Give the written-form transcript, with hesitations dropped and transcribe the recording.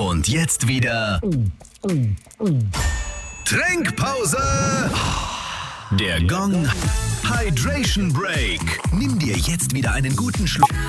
Und jetzt wieder Trinkpause. Der Gong Hydration Break. Nimm dir jetzt wieder einen guten Schluck